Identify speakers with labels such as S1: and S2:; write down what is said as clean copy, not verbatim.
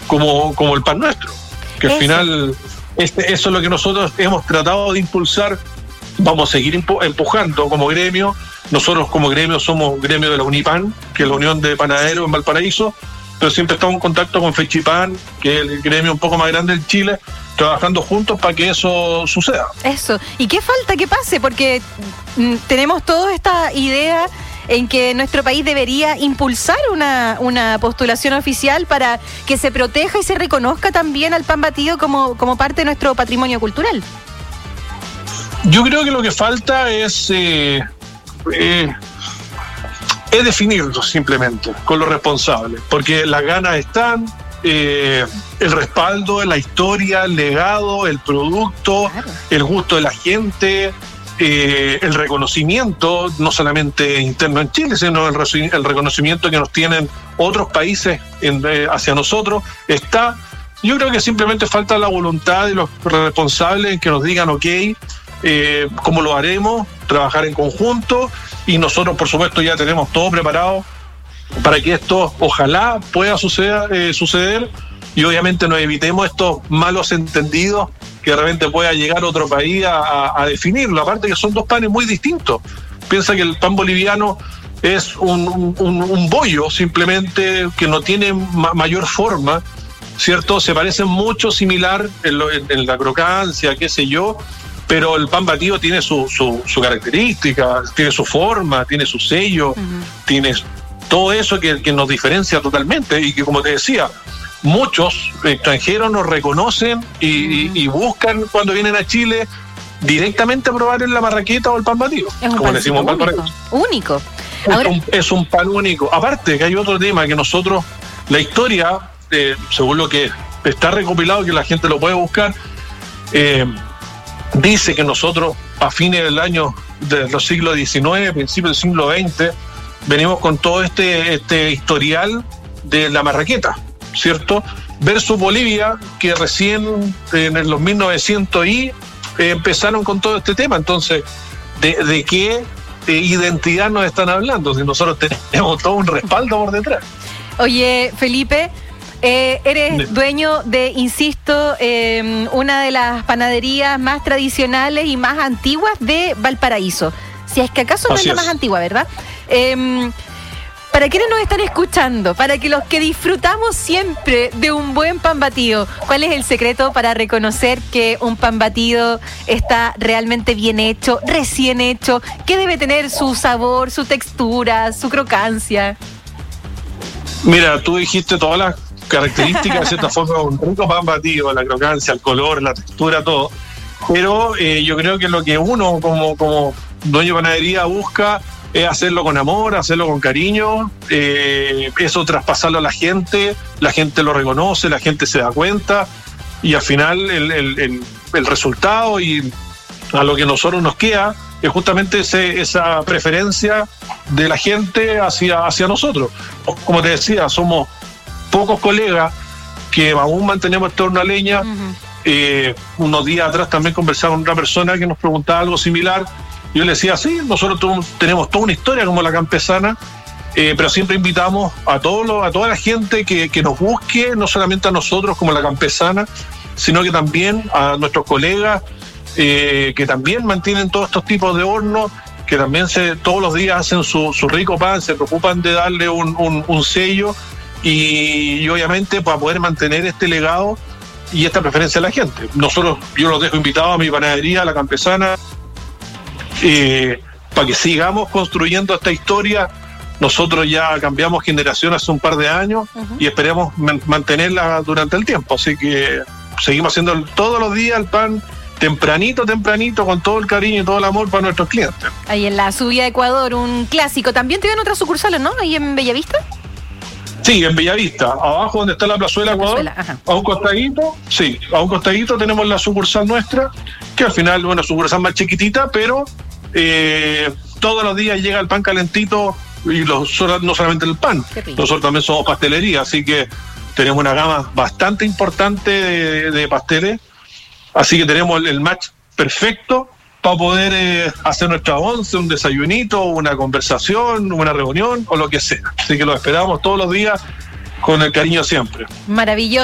S1: como el pan nuestro, que al final eso es lo que nosotros hemos tratado de impulsar. Vamos a seguir empujando como gremio. Nosotros como gremio somos gremio de la Unipan, que es la Unión de Panaderos en Valparaíso, pero siempre estamos en contacto con Fechipan, que es el gremio un poco más grande en Chile, trabajando juntos para que eso suceda.
S2: Eso. ¿Y qué falta que pase? Porque tenemos toda esta idea en que nuestro país debería impulsar una postulación oficial para que se proteja y se reconozca también al pan batido como parte de nuestro patrimonio cultural.
S1: Yo creo que lo que falta es definirlo simplemente con los responsables, porque las ganas están, el respaldo, la historia, el legado, el producto, claro, el gusto de la gente, el reconocimiento, no solamente interno en Chile, sino el reconocimiento que nos tienen otros países hacia nosotros, está. Yo creo que simplemente falta la voluntad de los responsables en que nos digan, ok, cómo lo haremos, trabajar en conjunto, y nosotros por supuesto ya tenemos todo preparado para que esto ojalá pueda suceder, y obviamente nos evitemos estos malos entendidos que de repente pueda llegar otro país a definirlo. Aparte que son dos panes muy distintos. Piensa que el pan boliviano es un bollo simplemente que no tiene mayor forma, ¿cierto? Se parecen mucho similar en la crocancia, qué sé yo, pero el pan batido tiene su característica, tiene su forma, tiene su sello, tiene todo eso que nos diferencia totalmente, y que, como te decía, muchos extranjeros nos reconocen y buscan cuando vienen a Chile directamente a probar en la marraqueta o el pan batido, como decimos en Valparaíso.
S2: Único.
S1: Es un pan único. Aparte que hay otro tema que nosotros, la historia, según lo que está recopilado, que la gente lo puede buscar, dice que nosotros a fines del año de los siglos XIX, principios del siglo XX, venimos con todo este historial de la marraqueta, ¿cierto? Versus Bolivia, que recién en los 1900 empezaron con todo este tema. Entonces, ¿de qué identidad nos están hablando? Si nosotros tenemos todo un respaldo por detrás.
S2: Oye, Felipe, eres dueño de, insisto, una de las panaderías más tradicionales y más antiguas de Valparaíso. Si es que acaso no es la más antigua, ¿verdad? Para quienes nos están escuchando, para que los que disfrutamos siempre de un buen pan batido, ¿cuál es el secreto para reconocer que un pan batido está realmente bien hecho, recién hecho? ¿Qué debe tener su sabor, su textura, su crocancia?
S1: Mira, tú dijiste todas las características de cierta forma de un rico pan batido, la crocancia, el color, la textura, todo. Pero yo creo que lo que uno como dueño de panadería busca es hacerlo con amor, hacerlo con cariño, eso traspasarlo a la gente lo reconoce, la gente se da cuenta, y al final el resultado y a lo que a nosotros nos queda es justamente esa preferencia de la gente hacia nosotros. Como te decía, somos pocos colegas que aún mantenemos el torno a leña. Unos días atrás también conversaba con otra persona que nos preguntaba algo similar. Yo le decía, sí, nosotros tenemos toda una historia como la campesana, pero siempre invitamos a toda la gente que nos busque, no solamente a nosotros como la campesana, sino que también a nuestros colegas que también mantienen todos estos tipos de hornos, que también todos los días hacen su rico pan, se preocupan de darle un sello y obviamente para poder mantener este legado y esta preferencia de la gente. Yo los dejo invitados a mi panadería, a la campesana, para que sigamos construyendo esta historia. Nosotros ya cambiamos generación hace un par de años y esperemos mantenerla durante el tiempo, así que seguimos haciendo todos los días el pan tempranito, con todo el cariño y todo el amor para nuestros clientes.
S2: Ahí en la subida de Ecuador, un clásico. También tienen otras sucursales, ¿no? Ahí en Bellavista.
S1: Sí, en Bellavista, abajo donde está la plazuela Ecuador, a un costadito tenemos la sucursal nuestra, que al final es una sucursal más chiquitita, pero todos los días llega el pan calentito, y no solamente el pan, nosotros también somos pastelería, así que tenemos una gama bastante importante de pasteles, así que tenemos el match perfecto para poder hacer nuestra once, un desayunito, una conversación, una reunión o lo que sea. Así que lo esperamos todos los días con el cariño siempre.
S2: Maravilloso.